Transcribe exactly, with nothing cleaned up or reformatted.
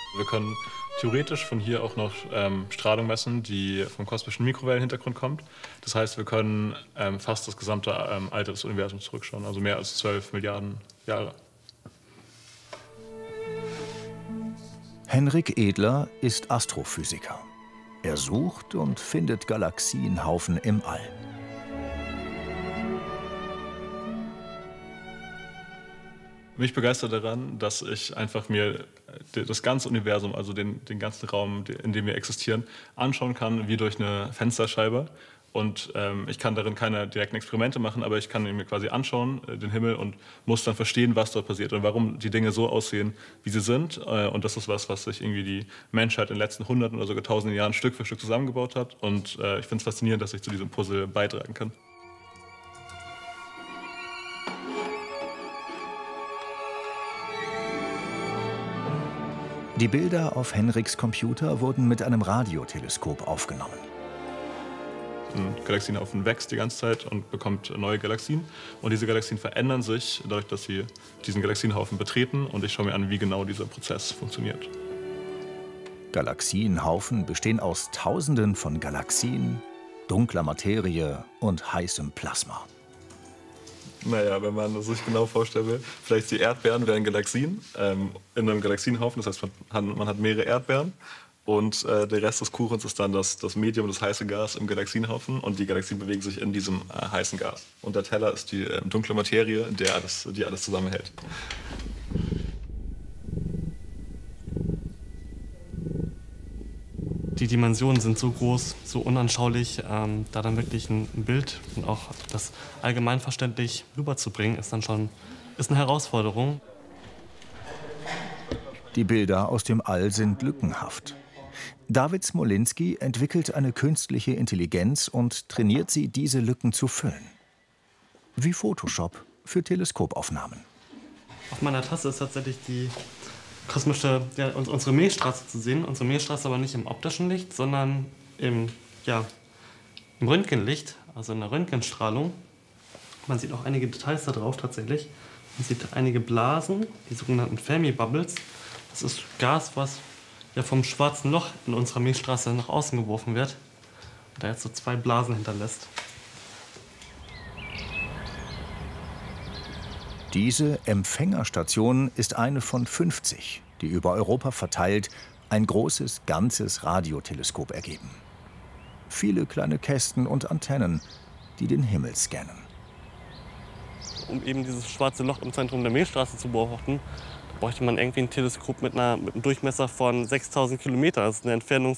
Wir können theoretisch von hier auch noch ähm, Strahlung messen, die vom kosmischen Mikrowellenhintergrund kommt. Das heißt, wir können ähm, fast das gesamte ähm, Alter des Universums zurückschauen, also mehr als zwölf Milliarden Jahre. Henrik Edler ist Astrophysiker. Er sucht und findet Galaxienhaufen im All. Mich begeistert daran, dass ich einfach mir das ganze Universum, also den, den ganzen Raum, in dem wir existieren, anschauen kann, wie durch eine Fensterscheibe. Und ähm, ich kann darin keine direkten Experimente machen, aber ich kann ihn mir quasi anschauen, äh, den Himmel, und muss dann verstehen, was dort passiert und warum die Dinge so aussehen, wie sie sind. Äh, und das ist was, was sich irgendwie die Menschheit in den letzten Hunderten oder sogar Tausenden Jahren Stück für Stück zusammengebaut hat. Und äh, ich finde es faszinierend, dass ich zu diesem Puzzle beitragen kann. Die Bilder auf Henriks Computer wurden mit einem Radioteleskop aufgenommen. Ein Galaxienhaufen wächst die ganze Zeit und bekommt neue Galaxien. Und diese Galaxien verändern sich dadurch, dass sie diesen Galaxienhaufen betreten. Und ich schaue mir an, wie genau dieser Prozess funktioniert. Galaxienhaufen bestehen aus Tausenden von Galaxien, dunkler Materie und heißem Plasma. Naja, wenn man das sich genau vorstellen will, vielleicht die Erdbeeren wären Galaxien ähm, in einem Galaxienhaufen. Das heißt, man hat, man hat mehrere Erdbeeren. Und äh, der Rest des Kuchens ist dann das, das Medium, das heiße Gas im Galaxienhaufen. Und die Galaxien bewegen sich in diesem äh, heißen Gas. Und der Teller ist die äh, dunkle Materie, in der alles, die alles zusammenhält. Die Dimensionen sind so groß, so unanschaulich, ähm, da dann wirklich ein Bild und auch das allgemeinverständlich rüberzubringen, ist dann schon ist eine Herausforderung. Die Bilder aus dem All sind lückenhaft. David Smolinski entwickelt eine künstliche Intelligenz und trainiert sie, diese Lücken zu füllen. Wie Photoshop für Teleskopaufnahmen. Auf meiner Tasse ist tatsächlich die kosmische, ja, unsere Milchstraße zu sehen. Unsere Milchstraße aber nicht im optischen Licht, sondern im, ja, im Röntgenlicht, also in der Röntgenstrahlung. Man sieht auch einige Details da drauf tatsächlich. Man sieht einige Blasen, die sogenannten Fermi-Bubbles. Das ist Gas, was ja vom schwarzen Loch in unserer Milchstraße nach außen geworfen wird und da jetzt so zwei Blasen hinterlässt. Diese Empfängerstation ist eine von fünfzig, die über Europa verteilt ein großes, ganzes Radioteleskop ergeben. Viele kleine Kästen und Antennen, die den Himmel scannen. Um eben dieses schwarze Loch im Zentrum der Milchstraße zu beobachten, bräuchte man irgendwie ein Teleskop mit, einer, mit einem Durchmesser von sechstausend Kilometern. Das ist eine Entfernung